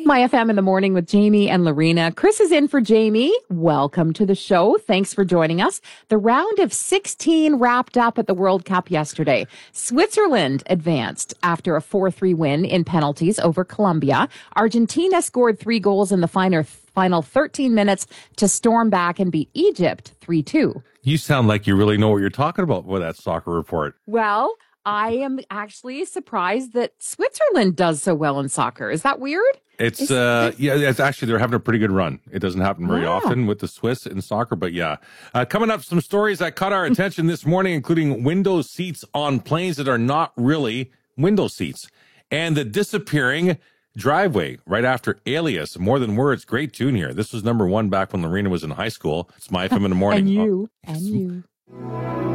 My FM in the morning with Jamie and Lorena. Chris is in for Jamie. Welcome to the show. Thanks for joining us. The round of 16 wrapped up at the World Cup yesterday. Switzerland advanced after a 4-3 win in penalties over Colombia. Argentina scored 3 goals in the final 13 minutes to storm back and beat Egypt 3-2. You sound like you really know what you're talking about with that soccer report. Well, I am actually surprised that Switzerland does so well in soccer. Is that weird? It's actually, they're having a pretty good run. It doesn't happen very often with the Swiss in soccer, but yeah. Coming up, some stories that caught our attention this morning, including window seats on planes that are not really window seats, and the disappearing driveway right after Alias. More Than Words, great tune here. This was number 1 back when Lorena was in high school. It's My FM in the morning. And you.